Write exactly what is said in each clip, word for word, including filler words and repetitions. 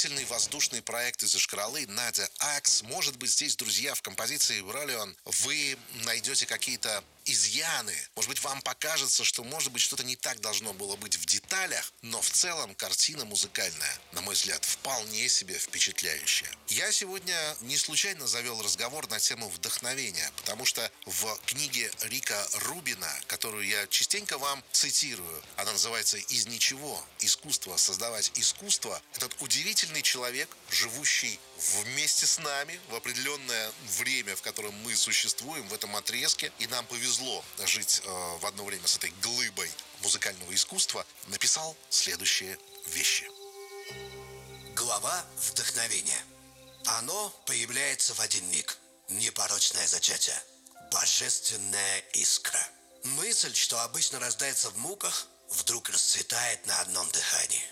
удивительный воздушный проект из Йошкар-Олы Надя Акс. Может быть, здесь, друзья, в композиции «Бролион» вы найдете какие-то изъяны. Может быть, вам покажется, что, может быть, что-то не так должно было быть в деталях, но в целом картина музыкальная, на мой взгляд, вполне себе впечатляющая. Я сегодня не случайно завел разговор на тему вдохновения, потому что в книге Рика Рубина, которую я частенько вам цитирую, она называется «Из ничего. Искусство. Создавать искусство», этот удивительный человек, живущий вместе с нами в определенное время, в котором мы существуем, в этом отрезке, и нам повезло жить э, в одно время с этой глыбой музыкального искусства, написал следующие вещи. Глава вдохновения. Оно появляется в один миг. Непорочное зачатие. Божественная искра. Мысль, что обычно рождается в муках, вдруг расцветает на одном дыхании.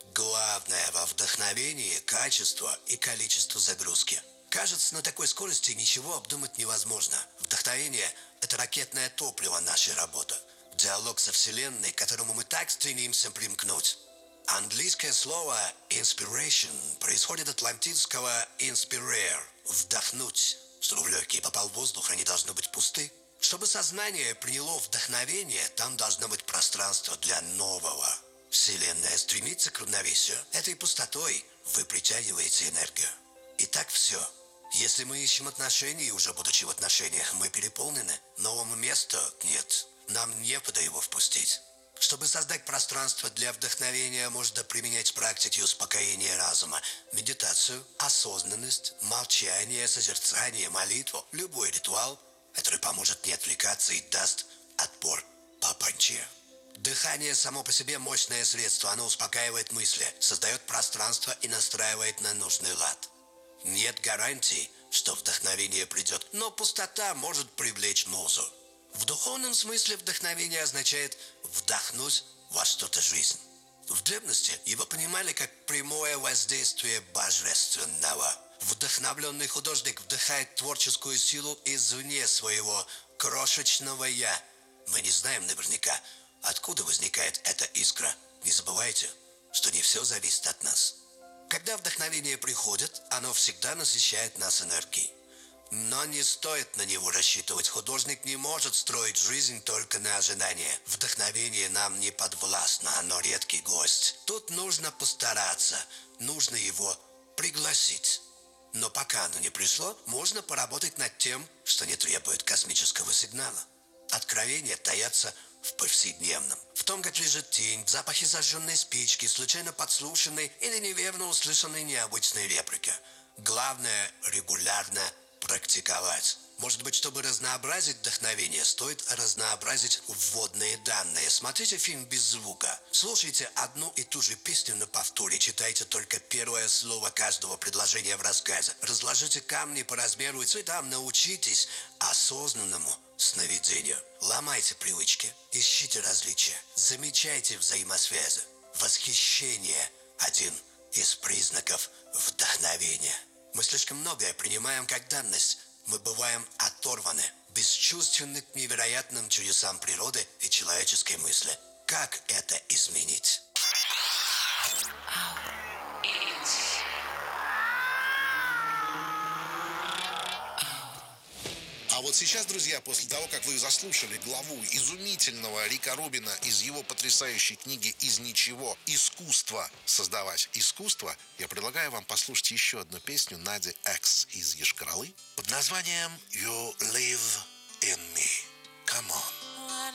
Главное во вдохновении – качество и количество загрузки. Кажется, на такой скорости ничего обдумать невозможно. Вдохновение – это ракетное топливо нашей работы. Диалог со Вселенной, к которому мы так стремимся примкнуть. Английское слово «inspiration» происходит от латинского «inspirare» – «вдохнуть». Чтобы в легкие попал воздух, они должны быть пусты. Чтобы сознание приняло вдохновение, там должно быть пространство для нового. Вселенная стремится к равновесию. Этой пустотой вы притягиваете энергию. И так все. Если мы ищем отношений, уже будучи в отношениях, мы переполнены. Новому месту нет. Нам некуда его впустить. Чтобы создать пространство для вдохновения, можно применять практики успокоения разума, медитацию, осознанность, молчание, созерцание, молитву, любой ритуал, который поможет не отвлекаться и даст отпор папанче. Дыхание само по себе мощное средство, оно успокаивает мысли, создает пространство и настраивает на нужный лад. Нет гарантий, что вдохновение придет, но пустота может привлечь музу. В духовном смысле вдохновение означает вдохнуть во что-то жизнь. В древности его понимали как прямое воздействие божественного. Вдохновленный художник вдыхает творческую силу извне своего крошечного «я». Мы не знаем наверняка, откуда возникает эта искра. Не забывайте, что не все зависит от нас. Когда вдохновение приходит, оно всегда насыщает нас энергией. Но не стоит на него рассчитывать. Художник не может строить жизнь только на ожидание. Вдохновение нам не подвластно, оно редкий гость. Тут нужно постараться, нужно его пригласить. Но пока оно не пришло, можно поработать над тем, что не требует космического сигнала. Откровения таятся в повседневном. В том, как лежит тень, в запахе зажженной спички, случайно подслушанной или неверно услышанной необычной реплики. Главное – регулярно практиковать. Может быть, чтобы разнообразить вдохновение, стоит разнообразить вводные данные. Смотрите фильм без звука. Слушайте одну и ту же песню на повторе. Читайте только первое слово каждого предложения в рассказе. Разложите камни по размеру и цветам. Научитесь осознанному сновидению. Ломайте привычки. Ищите различия. Замечайте взаимосвязи. Восхищение – один из признаков вдохновения. Мы слишком многое принимаем как данность. Мы бываем оторваны, бесчувственны к невероятным чудесам природы и человеческой мысли. Как это изменить? А вот сейчас, друзья, после того, как вы заслушали главу изумительного Рика Рубина из его потрясающей книги «Из ничего. Искусство. Создавать искусство», я предлагаю вам послушать еще одну песню Нади Акс из Йошкар-Олы под названием «You Live in Me».